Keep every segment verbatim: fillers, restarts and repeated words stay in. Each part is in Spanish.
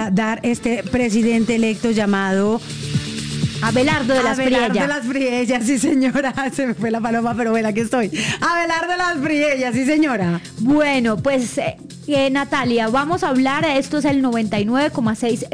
a dar este presidente electo llamado Abelardo de las Priella. Abelardo de las Priella, sí señora. Se me fue la paloma, pero bueno, aquí estoy. Abelardo de las Priella, sí señora. Bueno, pues eh, eh, Natalia, vamos a hablar, esto es el noventa y nueve coma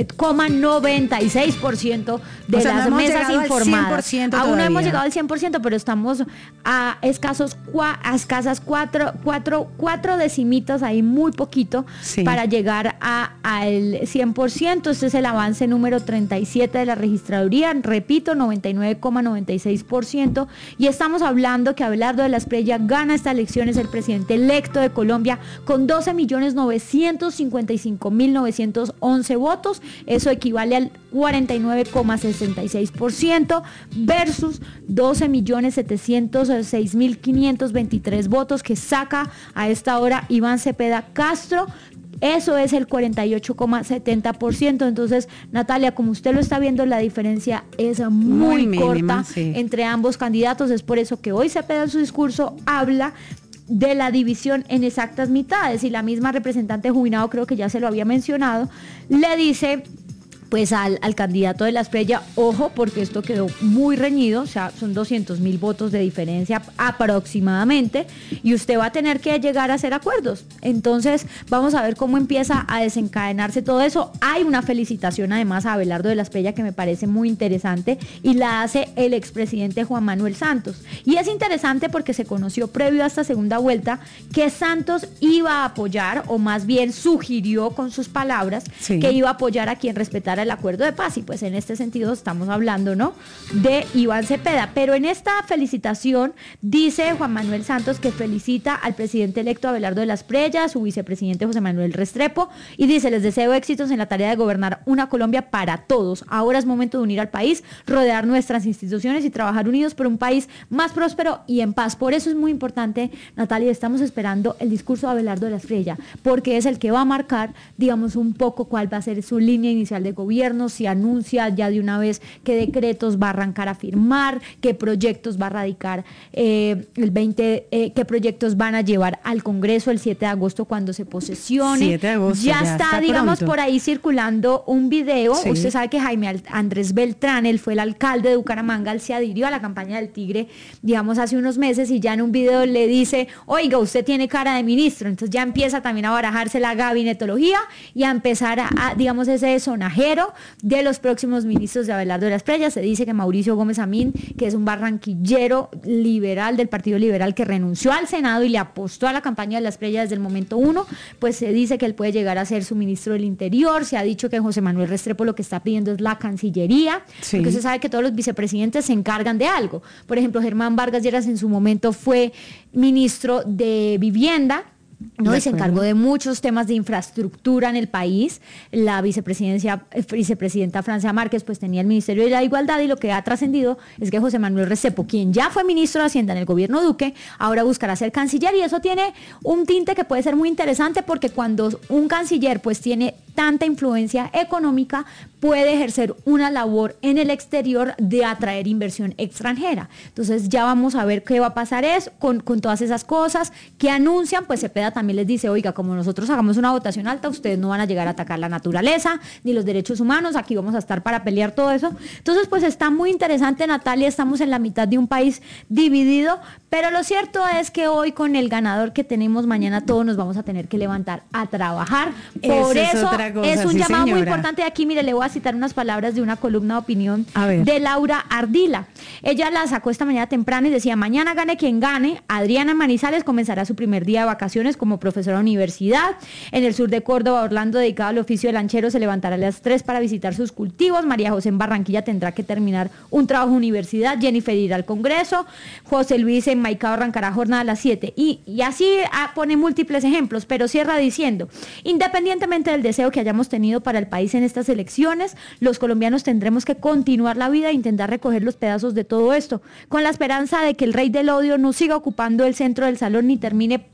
noventa y seis por ciento de o sea, las no mesas informadas. cien por ciento Aún no todavía. hemos llegado al cien por ciento, pero estamos a escasos cua, a escasas cuatro, cuatro, cuatro decimitas ahí, muy poquito, sí, para llegar a, al cien por ciento. Este es el avance número treinta y siete de la registraduría. Repito, noventa y nueve coma noventa y seis por ciento, y estamos hablando que Abelardo de las Priella gana esta elección, es el presidente electo de Colombia con doce millones novecientos cincuenta y cinco mil novecientos once votos. Eso equivale al cuarenta y nueve coma sesenta y seis por ciento versus doce millones setecientos seis mil quinientos veintitrés votos que saca a esta hora Iván Cepeda Castro. Eso es el cuarenta y ocho coma setenta por ciento. Entonces, Natalia, como usted lo está viendo, la diferencia es muy, muy corta mínima, sí, entre ambos candidatos. Es por eso que hoy Cepeda en su discurso habla de la división en exactas mitades, y la misma representante jubilado, creo que ya se lo había mencionado, le dice pues al, al candidato de las Priella, ojo, porque esto quedó muy reñido, o sea, son doscientos mil votos de diferencia aproximadamente, y usted va a tener que llegar a hacer acuerdos. Entonces, vamos a ver cómo empieza a desencadenarse todo eso. Hay una felicitación además a Abelardo de las Priella que me parece muy interesante, y la hace el expresidente Juan Manuel Santos. Y es interesante porque se conoció previo a esta segunda vuelta que Santos iba a apoyar, o más bien sugirió con sus palabras, sí, que iba a apoyar a quien respetara el acuerdo de paz, y pues en este sentido estamos hablando, ¿no?, de Iván Cepeda. Pero en esta felicitación dice Juan Manuel Santos que felicita al presidente electo Abelardo de las Priella, su vicepresidente José Manuel Restrepo, y dice: les deseo éxitos en la tarea de gobernar una Colombia para todos. Ahora es momento de unir al país, rodear nuestras instituciones y trabajar unidos por un país más próspero y en paz. Por eso es muy importante, Natalia, estamos esperando el discurso de Abelardo de las Priella, porque es el que va a marcar, digamos, un poco cuál va a ser su línea inicial de gobierno, si anuncia ya de una vez qué decretos va a arrancar a firmar, qué proyectos va a radicar eh, el veinte, eh, qué proyectos van a llevar al Congreso el siete de agosto cuando se posesione. siete de agosto, ya, ya está, está digamos, pronto. Por ahí circulando un video. Sí. Usted sabe que Jaime Andrés Beltrán, él fue el alcalde de Bucaramanga, él se adhirió a la campaña del Tigre, digamos, hace unos meses, y ya en un video le dice: oiga, usted tiene cara de ministro. Entonces ya empieza también a barajarse la gabinetología y a empezar a, a digamos, ese sonajero de los próximos ministros de Abelardo de las Priella. Se dice que Mauricio Gómez Amín, que es un barranquillero liberal del Partido Liberal que renunció al Senado y le apostó a la campaña de las Priella desde el momento uno, pues se dice que él puede llegar a ser su ministro del Interior. Se ha dicho que José Manuel Restrepo lo que está pidiendo es la Cancillería, sí, porque usted sabe que todos los vicepresidentes se encargan de algo. Por ejemplo, Germán Vargas Lleras en su momento fue ministro de Vivienda, ¿no? Y se encargó de muchos temas de infraestructura en el país. La vicepresidencia, vicepresidenta Francia Márquez pues tenía el Ministerio de la Igualdad, y lo que ha trascendido es que José Manuel Restrepo, quien ya fue ministro de Hacienda en el gobierno Duque, ahora buscará ser canciller, y eso tiene un tinte que puede ser muy interesante, porque cuando un canciller pues tiene tanta influencia económica, puede ejercer una labor en el exterior de atraer inversión extranjera. Entonces ya vamos a ver qué va a pasar es con, con todas esas cosas que anuncian. Pues Cepeda también les dice: oiga, como nosotros hagamos una votación alta, ustedes no van a llegar a atacar la naturaleza ni los derechos humanos, aquí vamos a estar para pelear todo eso. Entonces pues está muy interesante, Natalia, estamos en la mitad de un país dividido, pero lo cierto es que hoy, con el ganador que tenemos, mañana todos nos vamos a tener que levantar a trabajar. Por eso, eso es, cosa, es un sí, llamado señora. muy importante. Aquí, mire, le voy a citar unas palabras de una columna de opinión de Laura Ardila. Ella la sacó esta mañana temprano y decía: mañana gane quien gane, Adriana Manizales comenzará su primer día de vacaciones como profesora de universidad. En el sur de Córdoba, Orlando, dedicado al oficio de lanchero, se levantará a las tres para visitar sus cultivos. María José en Barranquilla tendrá que terminar un trabajo de universidad. Jennifer irá al Congreso. José Luis en Maicao arrancará jornada a las siete. Y, y así ah, pone múltiples ejemplos, pero cierra diciendo: independientemente del deseo que hayamos tenido para el país en estas elecciones, los colombianos tendremos que continuar la vida e intentar recoger los pedazos de todo esto, con la esperanza de que el rey del odio no siga ocupando el centro del salón ni termine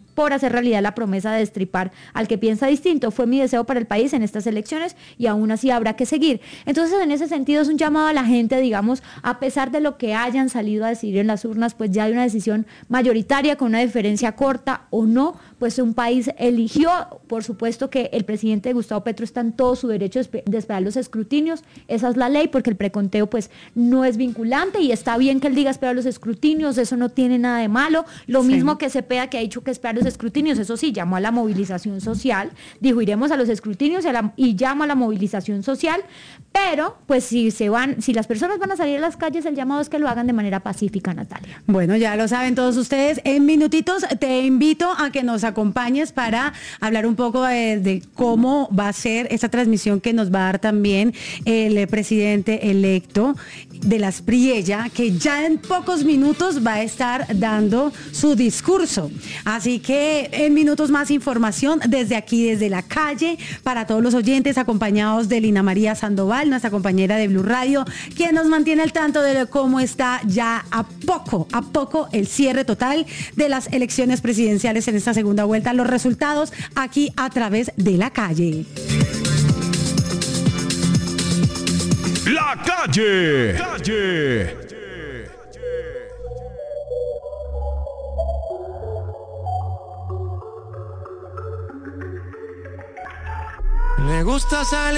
por hacer realidad la promesa de destripar al que piensa distinto. Fue mi deseo para el país en estas elecciones y aún así habrá que seguir. Entonces, en ese sentido, es un llamado a la gente, digamos, a pesar de lo que hayan salido a decidir en las urnas, pues ya hay una decisión mayoritaria con una diferencia corta o no, pues un país eligió. Por supuesto que el presidente Gustavo Petro está en todo su derecho de esperar los escrutinios. Esa es la ley, porque el preconteo pues no es vinculante y está bien que él diga esperar los escrutinios, eso no tiene nada de malo. Lo sí. mismo que Cepeda, que ha dicho que esperar los escrutinios, eso sí, llamó a la movilización social, dijo iremos a los escrutinios y, a la, y llama a la movilización social, pero pues si se van, si las personas van a salir a las calles, el llamado es que lo hagan de manera pacífica, Natalia. Bueno, ya lo saben todos ustedes. En minutitos te invito a que nos acompañes para hablar un poco de, de cómo va a ser esa transmisión que nos va a dar también el presidente electo de las Priella, que ya en pocos minutos va a estar dando su discurso. Así que en minutos más información desde aquí, desde la calle, para todos los oyentes, acompañados de Lina María Sandoval, nuestra compañera de Blue Radio, quien nos mantiene al tanto de cómo está ya a poco, a poco el cierre total de las elecciones presidenciales en esta segunda vuelta, los resultados aquí a través de la calle. La calle. Calle. Le gusta salir